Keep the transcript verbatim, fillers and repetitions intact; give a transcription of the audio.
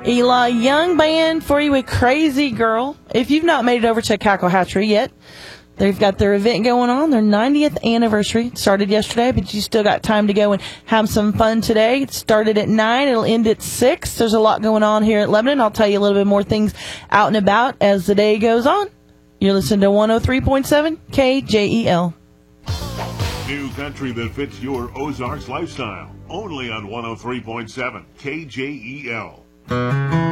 Eli Young Band for you with Crazy Girl. If you've not made it over to Cackle Hatchery yet, they've got their event going on, their ninetieth anniversary. It started yesterday, but you still got time to go and have some fun today. It started at nine. It'll end at six. There's a lot going on here at Lebanon. I'll tell you a little bit more things out and about as the day goes on. You're listening to one oh three point seven K J E L. New country that fits your Ozarks lifestyle. Only on one oh three point seven K J E L.